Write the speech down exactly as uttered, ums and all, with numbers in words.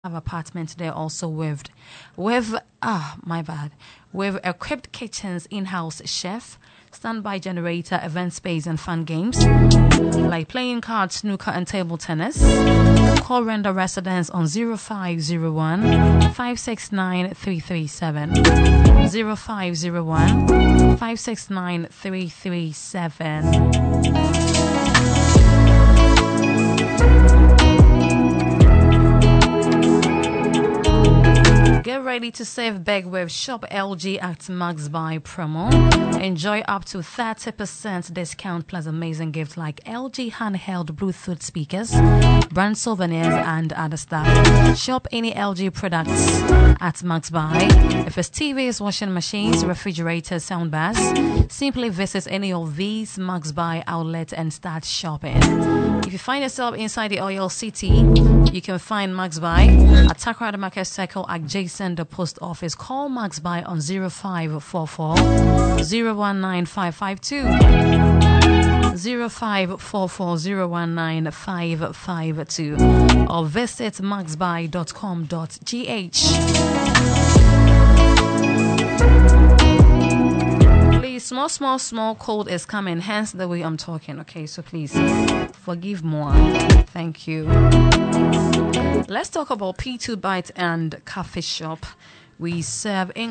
have apartments there also with with ah my bad with equipped kitchens, in-house chef, standby generator, event space and fun games like playing cards, snooker and table tennis. Call Render Residence on zero five zero one, five six nine, three three seven, zero five zero one, five six nine, three three seven. Get ready to save big with Shop L G at Max Buy promo. Enjoy up to thirty percent discount plus amazing gifts like L G handheld Bluetooth speakers, brand souvenirs, and other stuff. Shop any L G products at Max Buy. If it's T Vs, washing machines, refrigerators, soundbars, simply visit any of these Max Buy outlets and start shopping. If you find yourself inside the Oil City, you can find Max Buy at Takrada Market Circle adjacent the post office. Call Max Buy on zero five four four, zero one nine five five two, zero five four four, zero one nine five five two, or visit max buy dot com dot g h. Please, small, small, small cold is coming, hence the way I'm talking, okay? So please, forgive more. Thank you. Let's talk about P two Bite and Coffee Shop. We serve in